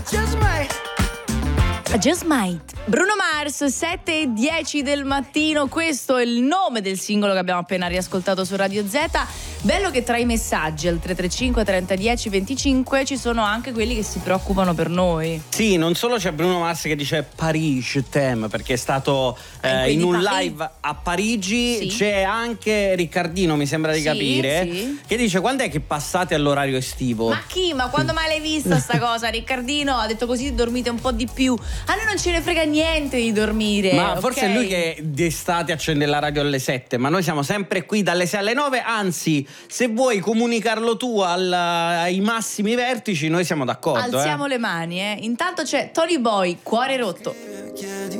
Just Might. Bruno Mars, 7:10 del mattino. Questo è il nome del singolo che abbiamo appena riascoltato su Radio Z. Bello che tra i messaggi al 335 30 10 25 ci sono anche quelli che si preoccupano per noi. Sì, non solo c'è Bruno Mars che dice Paris Thème perché è stato in un live a Parigi, sì. C'è anche Riccardino, mi sembra di capire, sì. Che dice quando è che passate all'orario estivo? Ma chi? Ma quando mai l'hai vista sta cosa? Riccardino ha detto così dormite un po' di più. A noi non ce ne frega niente di dormire. Ma forse è lui che d'estate accende la radio alle 7, ma noi siamo sempre qui dalle 6 alle 9, anzi se vuoi comunicarlo tu ai massimi vertici noi siamo d'accordo. Alziamo le mani, Intanto c'è Tony Boy, Cuore rotto.